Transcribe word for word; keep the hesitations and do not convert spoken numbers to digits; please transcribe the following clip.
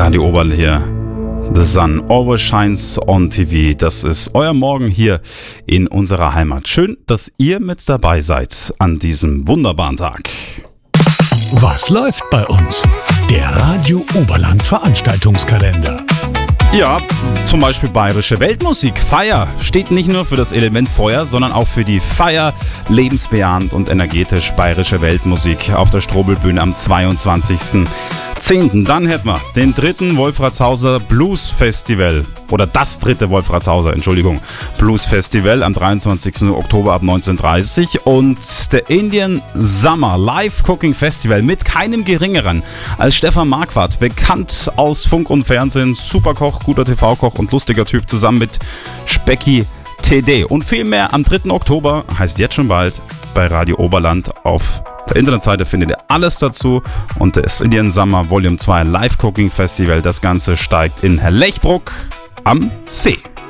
Radio Oberl hier. The Sun Always Shines on T V. Das ist euer Morgen hier in unserer Heimat. Schön, dass ihr mit dabei seid an diesem wunderbaren Tag. Was läuft bei uns? Der Radio Oberland Veranstaltungskalender. Ja, zum Beispiel Bayerische Weltmusik. Feier steht nicht nur für das Element Feuer, sondern auch für die Feier. Lebensbejahend und energetisch Bayerische Weltmusik auf der Strobelbühne am zweiundzwanzigsten zehnten Dann hätten wir den dritten Wolfratshauser Blues Festival. Oder das dritte Wolfratshauser, Entschuldigung, Blues Festival am dreiundzwanzigsten Oktober ab neunzehn Uhr dreißig. Und der Indian Summer Live Cooking Festival mit keinem geringeren als Stefan Marquardt, bekannt aus Funk und Fernsehen, Superkoch, guter T V-Koch und lustiger Typ, zusammen mit Specki T D. Und viel mehr am dritten Oktober, heißt jetzt schon bald, bei Radio Oberland. Auf der Internetseite findet ihr alles dazu. Und das Indian Summer Volume zwei Live Cooking Festival, das Ganze steigt in Herrlechbruck am See.